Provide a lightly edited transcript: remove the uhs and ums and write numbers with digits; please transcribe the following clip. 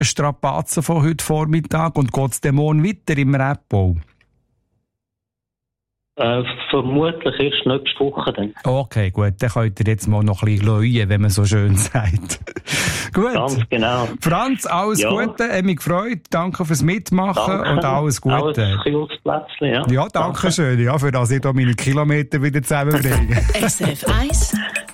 Strapazen von heute Vormittag und geht es morgen weiter im Rebbau? Vermutlich erst nächste Woche dann. Okay, gut, dann könnt ihr jetzt mal noch ein bisschen leuen, wenn man so schön sagt. Gut. Ganz genau. Franz, alles Gute, hat mich gefreut. Danke fürs Mitmachen und alles Gute. Alles Kühlsplätzchen, ja. Ja, danke schön, ja, für das ich da meine Kilometer wieder zusammenbringe. SRF 1